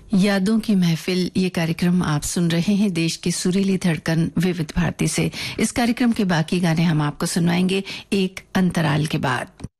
यादों की महफिल ये कार्यक्रम आप सुन रहे हैं देश की सुरीली धड़कन विविध भारती से। इस कार्यक्रम के बाकी गाने हम आपको सुनवाएंगे एक अंतराल के बाद।